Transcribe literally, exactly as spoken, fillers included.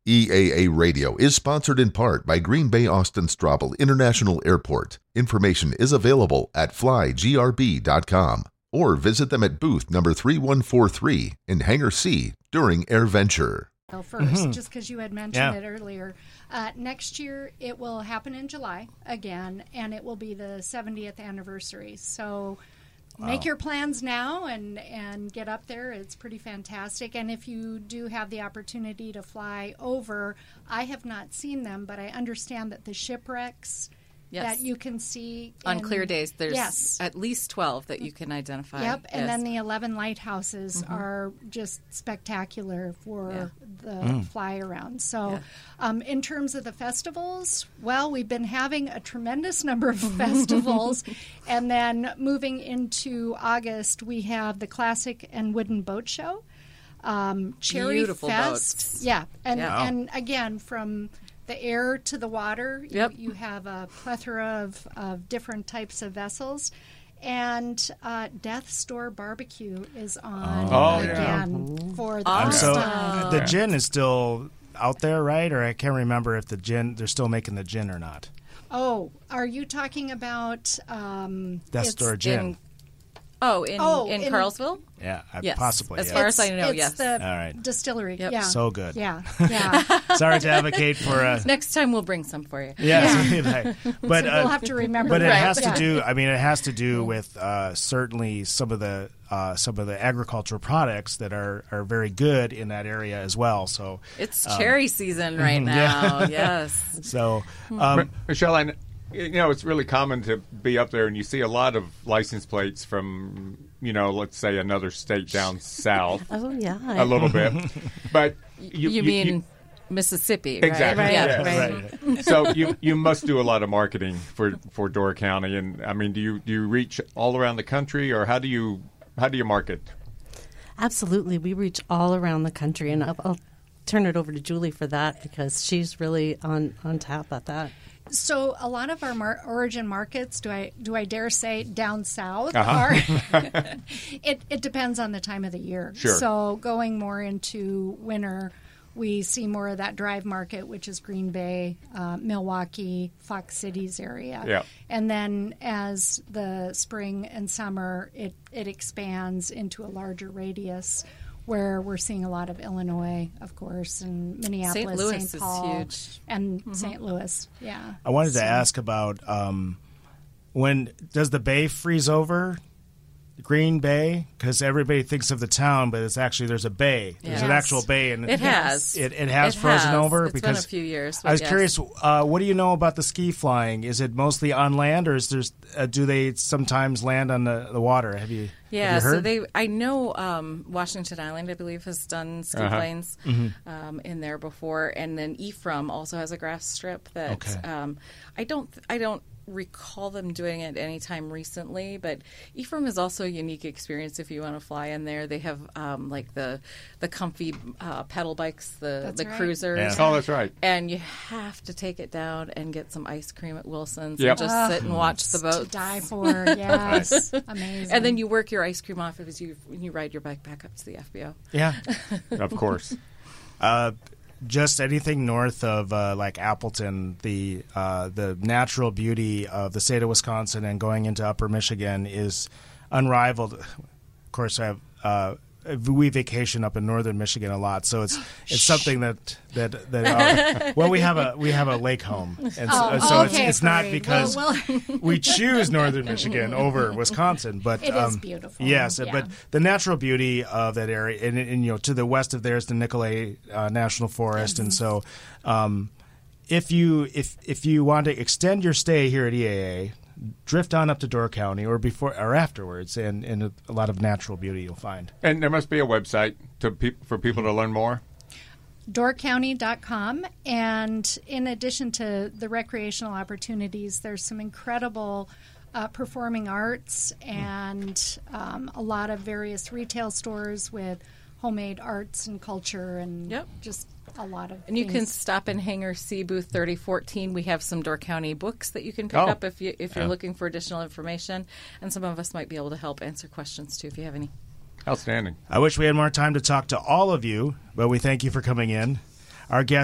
E A A Radio is sponsored in part by Green Bay Austin Straubel International Airport. Information is available at fly g r b dot com or visit them at booth number three one four three in Hangar C during AirVenture. First, mm-hmm. just because you had mentioned yeah. it earlier. Uh, next year, it will happen in July again, and it will be the seventieth anniversary. So wow. make your plans now and, and get up there. It's pretty fantastic. And if you do have the opportunity to fly over, I have not seen them, but I understand that the shipwrecks yes. that you can see on in, clear days, there's yes. at least twelve that you can identify. Yep, and yes. then the eleven lighthouses mm-hmm. are just spectacular for yeah. the mm. fly around. So yeah. um, in terms of the festivals, well, we've been having a tremendous number of festivals. And then moving into August, we have the Classic and Wooden Boat Show. Um, Cherry Beautiful Fest. boats. Yeah, and, yeah. and again, from the air to the water, yep. you, you have a plethora of, of different types of vessels. And uh, Death Store Barbecue is on oh, again yeah. for the I'm first so, time. The gin is still out there, right? Or I can't remember if the gin, they're still making the gin or not. Oh, are you talking about um, Death Store gin? In, oh, in, oh, in, in Carlsville? Yeah, yes. possibly. As yeah. far as I know, it's yes. the All right. distillery. Yep. Yeah. So good. Yeah, yeah. Sorry to advocate for uh, next time we'll bring some for you. Yeah, yeah. but so uh, we'll have to remember. But it that. has yeah. to do. I mean, it has to do with uh, certainly some of the uh, some of the agricultural products that are, are very good in that area as well. So it's um, cherry season right now. Yeah. Yes. So, um, Michelle, I, you know, it's really common to be up there and you see a lot of license plates from, you know, let's say another state down south. Oh, yeah. A little bit. But you, you, you mean you, Mississippi, exactly. right? Yeah, right. right. So you you must do a lot of marketing for, for Door County, and I mean, do you do you reach all around the country, or how do you how do you market? Absolutely, we reach all around the country, and I'll, I'll turn it over to Julie for that because she's really on, on tap at that. So a lot of our mar- origin markets, do I do I dare say down south, uh-huh. are it, it depends on the time of the year. Sure. So going more into winter, we see more of that drive market, which is Green Bay, uh, Milwaukee, Fox Cities area. Yeah. And then as the spring and summer, it, it expands into a larger radius, where we're seeing a lot of Illinois, of course, and Minneapolis, Saint Louis Saint Paul, is huge. and Mm-hmm. Saint Louis. Yeah. I wanted so. to ask about um, when does the bay freeze over? Green Bay, because everybody thinks of the town, but it's actually there's a bay. There's Yes. an actual bay, and It has. It, it has It frozen has. over. It's because been a few years. I was yes. curious. Uh, what do you know about the ski flying? Is it mostly on land, or is there? Uh, do they sometimes land on the, the water? Have you? Yeah, have you heard? so they. I know um, Washington Island, I believe, has done ski Uh-huh. planes Mm-hmm. um, in there before, and then Ephraim also has a grass strip that Okay. um, I don't. I don't recall them doing it anytime recently, but Ephraim is also a unique experience if you want to fly in there. They have um, like the the comfy uh, pedal bikes, the That's the right. cruisers. Yeah. Oh, that's right. And you have to take it down and get some ice cream at Wilson's Yep. and just sit and watch the To boats. die for, yes. Amazing. And then you work your ice cream off as you when you ride your bike back up to the F B O. Yeah. Of course. Uh, just anything north of uh, like Appleton, the uh, the natural beauty of the state of Wisconsin and going into Upper Michigan is unrivaled. Of course, I have. Uh, we vacation up in northern Michigan a lot, so it's it's something that that that uh, well we have a we have a lake home, and so, Oh, so okay, it's it's not great. because Well, well. we choose northern Michigan over Wisconsin, but It is um, beautiful, Yes, yeah. but the natural beauty of that area, and, and you know, to the west of there is the Nicolet uh, National Forest, and so um, if you if if you want to extend your stay here at E A A, drift on up to Door County or before or afterwards, and, and a lot of natural beauty you'll find. And there must be a website to pe- for people to learn more. door county dot com, and in addition to the recreational opportunities, there's some incredible uh, performing arts and um, a lot of various retail stores with homemade arts and culture and Yep. just a lot of And you things. can stop in Hangar C booth thirty fourteen. We have some Door County books that you can pick Oh. up if you if you're Yeah. looking for additional information, and some of us might be able to help answer questions too if you have any. Outstanding. I wish we had more time to talk to all of you, but we thank you for coming in. Our guest